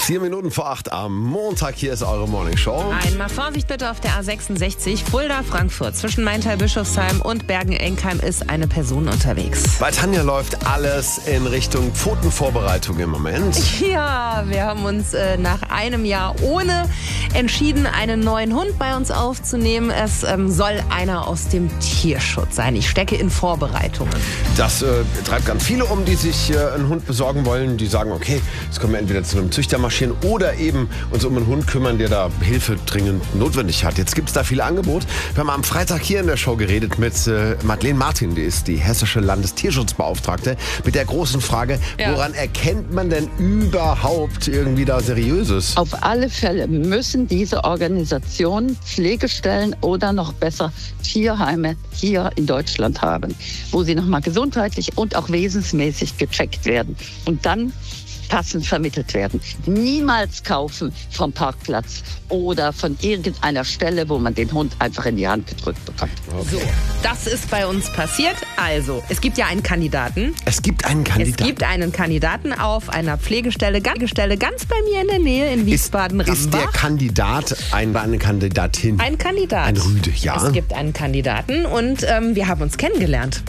4 Minuten vor 8 am Montag, hier ist eure Morning Show. Einmal Vorsicht bitte auf der A66 Fulda-Frankfurt. Zwischen Maintal-Bischofsheim und Bergen-Enkheim ist eine Person unterwegs. Bei Tanja läuft alles in Richtung Pfotenvorbereitung im Moment. Ja, wir haben uns nach einem Jahr ohne entschieden, einen neuen Hund bei uns aufzunehmen. Es soll einer aus dem Tierschutz sein. Ich stecke in Vorbereitungen. Das treibt ganz viele um, die sich einen Hund besorgen wollen. Die sagen, okay, jetzt können wir entweder zu einem Züchter marschieren oder eben uns um einen Hund kümmern, der da Hilfe dringend notwendig hat. Jetzt gibt es da viele Angebote. Wir haben am Freitag hier in der Show geredet mit Madeleine Martin, die ist die hessische Landestierschutzbeauftragte, mit der großen Frage, woran erkennt man denn überhaupt irgendwie da Seriöses? Auf alle Fälle müssen diese Organisationen Pflegestellen oder noch besser Tierheime hier in Deutschland haben, wo sie nochmal gesundheitlich und auch wesensmäßig gecheckt werden und dann passend vermittelt werden. Niemals kaufen vom Parkplatz oder von irgendeiner Stelle, wo man den Hund einfach in die Hand gedrückt bekommt. So, das ist bei uns passiert. Also, es gibt ja einen Kandidaten. Es gibt einen Kandidaten. Es gibt einen Kandidaten auf einer Pflegestelle ganz bei mir in der Nähe in Wiesbaden-Rambach. Ist der Kandidat eine Kandidatin? Ein Kandidat. Ein Rüde, ja. Es gibt einen Kandidaten und wir haben uns kennengelernt.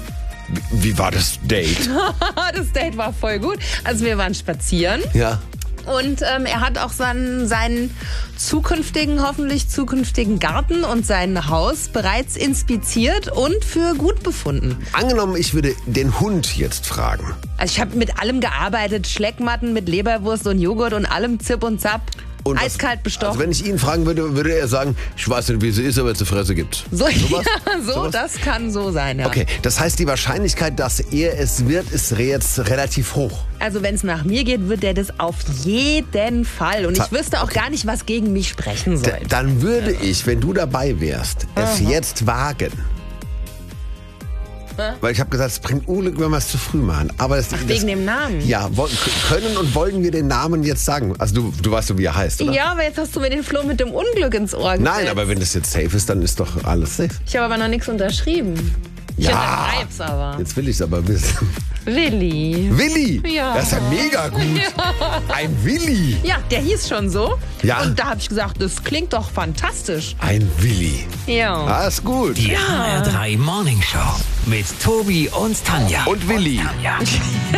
Wie war das Date? Das Date war voll gut. Also wir waren spazieren. Ja. Und er hat auch seinen hoffentlich zukünftigen Garten und sein Haus bereits inspiziert und für gut befunden. Angenommen, ich würde den Hund jetzt fragen. Also ich habe mit allem gearbeitet, Schleckmatten mit Leberwurst und Joghurt und allem Zip und Zap. Und eiskalt bestochen. Also wenn ich ihn fragen würde, würde er sagen, ich weiß nicht, wie sie ist, aber zu Fresse gibt's. Sowas? Das kann so sein, ja. Okay, das heißt, die Wahrscheinlichkeit, dass er es wird, ist jetzt relativ hoch. Also wenn es nach mir geht, wird er das auf jeden Fall. Und ich wüsste auch gar nicht, was gegen mich sprechen soll. Dann würde ich, wenn du dabei wärst, es jetzt wagen. Weil ich habe gesagt, es bringt Unglück, wenn wir es zu früh machen. Aber wegen dem Namen? Ja, können und wollen wir den Namen jetzt sagen? Also du weißt doch, wie er heißt, oder? Ja, aber jetzt hast du mir den Floh mit dem Unglück ins Ohr gesetzt. Nein, aber wenn das jetzt safe ist, dann ist doch alles safe. Ich habe aber noch nichts unterschrieben. Ja, ich aber. Jetzt will ich es aber wissen. Willi. Willi? Ja. Das ist ja mega gut. Ja. Ein Willi. Ja, der hieß schon so. Ja. Und da habe ich gesagt, das klingt doch fantastisch. Ein Willi. Ja. Ah, ist gut. Die HR3 Morning Show mit Tobi und Tanja. Und Willi.